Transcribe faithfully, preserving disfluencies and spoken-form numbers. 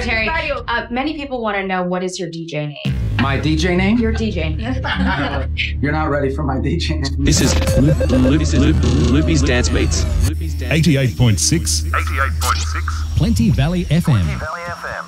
Terry. Uh, many people want to know, what is your D J name? My D J name? Your D J name. You're not ready for my D J name. This is Loop, Loop, Loop, Loopy's Dance Beats. eighty-eight point six. eighty-eight point six. Plenty Valley F M. Plenty Valley F M.